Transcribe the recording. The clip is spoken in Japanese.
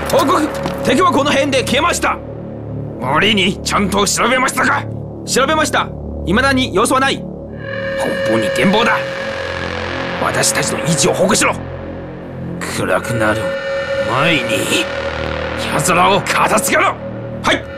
報告。敵はこの辺で消えました。森にちゃんと調べましたか？調べました。未だに様子はない。本邦に電報だ。私たちの位置を報告しろ。暗くなる前に奴らを片付けろ。はい。